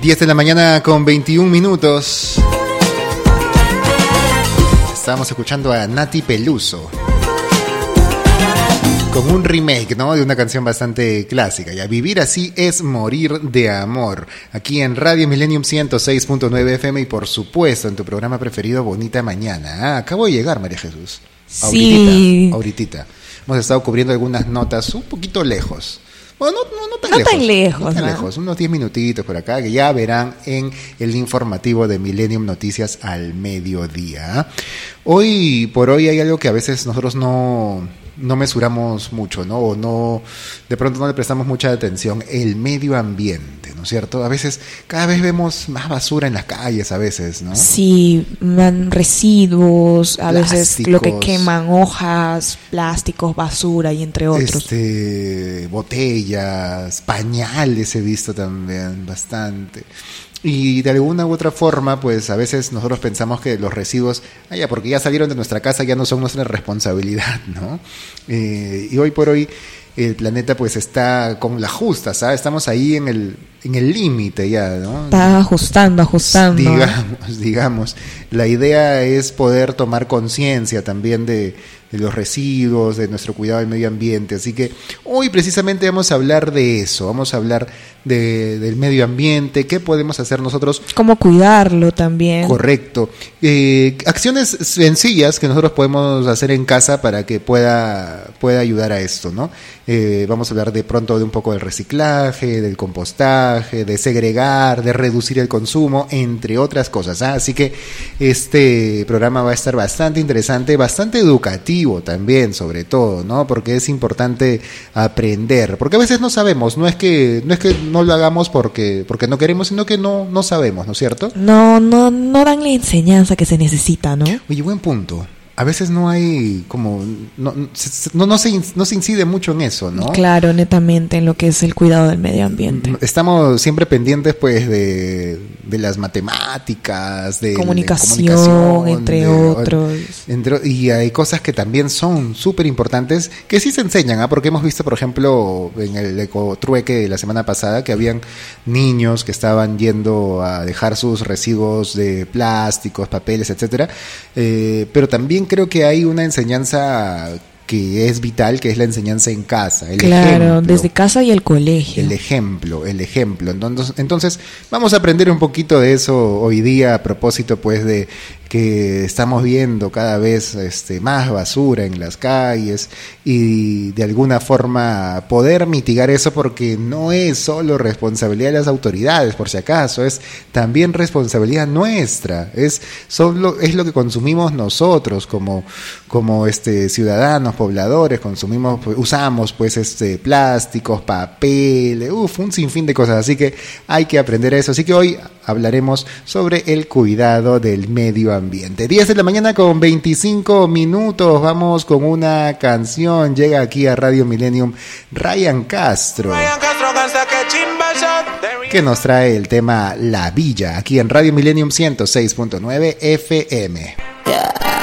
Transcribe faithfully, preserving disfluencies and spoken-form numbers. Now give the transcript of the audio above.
diez de la mañana con veintiún minutos. Estábamos escuchando a Nati Peluso con un remake, ¿no?, de una canción bastante clásica. Ya, Vivir así es morir de amor. Aquí en Radio Millennium ciento seis punto nueve F M y por supuesto en tu programa preferido, Bonita Mañana. Ah, acabo de llegar, María Jesús. Sí. Ahorita, ahorita. Hemos estado cubriendo algunas notas un poquito lejos. Bueno, no, no, no tan no lejos. Tan lejos, no tan ¿no? lejos. Unos diez minutitos por acá que ya verán en el informativo de Millennium Noticias al mediodía. Hoy por hoy hay algo que a veces nosotros no... no mesuramos mucho, ¿no? O no, de pronto no le prestamos mucha atención. El medio ambiente, ¿no es cierto? A veces, cada vez vemos más basura en las calles, a veces, ¿no? Sí, man, residuos, a Plásticos, veces lo que queman, hojas, plásticos, basura y entre otros. Este, botellas, pañales he visto también, bastante. Y de alguna u otra forma, pues a veces nosotros pensamos que los residuos, ah, ya, porque ya salieron de nuestra casa, ya no son nuestra responsabilidad, ¿no? Eh, y hoy por hoy el planeta pues está con la justa, ¿sabes? Estamos ahí en el en el límite ya, ¿no? Está ajustando, ajustando. Digamos, digamos. La idea es poder tomar conciencia también de, de los residuos, de nuestro cuidado del medio ambiente. Así que hoy precisamente vamos a hablar de eso, vamos a hablar de, del medio ambiente, qué podemos hacer nosotros. Cómo cuidarlo también. Correcto. Eh, acciones sencillas que nosotros podemos hacer en casa para que pueda, pueda ayudar a esto, ¿no? Eh, vamos a hablar de pronto de un poco del reciclaje, del compostaje, de segregar, de reducir el consumo, entre otras cosas, ¿ah? Así que este programa va a estar bastante interesante, bastante educativo también, sobre todo, ¿no? Porque es importante aprender, porque a veces no sabemos, no es que no es que no lo hagamos porque porque no queremos, sino que no no sabemos, ¿no es cierto? No no no dan la enseñanza que se necesita, ¿no? Oye, buen punto. A veces no hay como no no, no, se, no se incide mucho en eso, ¿no? Claro, netamente en lo que es el cuidado del medio ambiente. Estamos siempre pendientes pues de, de las matemáticas, de comunicación, de comunicación entre de, otros. Entre, y hay cosas que también son súper importantes que sí se enseñan, ¿ah? Porque hemos visto, por ejemplo, en el ecotrueque de la semana pasada que habían niños que estaban yendo a dejar sus residuos de plásticos, papeles, etcétera, eh, pero también creo que hay una enseñanza que es vital, que es la enseñanza en casa, el claro, ejemplo, desde casa y el colegio. El ejemplo, el ejemplo. Entonces, entonces, vamos a aprender un poquito de eso hoy día a propósito, pues, de que estamos viendo cada vez este, más basura en las calles y de alguna forma poder mitigar eso, porque no es solo responsabilidad de las autoridades, por si acaso, es también responsabilidad nuestra, es solo es lo que consumimos nosotros como como este ciudadanos, pobladores, consumimos, pues, usamos pues este plásticos, papel, uf, un sinfín de cosas, así que hay que aprender eso. Así que hoy hablaremos sobre el cuidado del medio ambiente. diez de la mañana con veinticinco minutos, vamos con una canción. Llega aquí a Radio Millennium Ryan Castro, que nos trae el tema La Villa, aquí en Radio Millennium ciento seis punto nueve F M. Yeah.